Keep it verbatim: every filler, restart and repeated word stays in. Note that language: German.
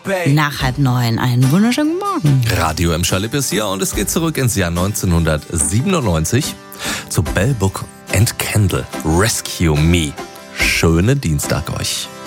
Nach halb neun. Einen wunderschönen Morgen. Radio M. Schalip ist hier und es geht zurück ins Jahr neunzehnhundertsiebenundneunzig zu Bell Book and Candle. Rescue Me. Schönen Dienstag euch.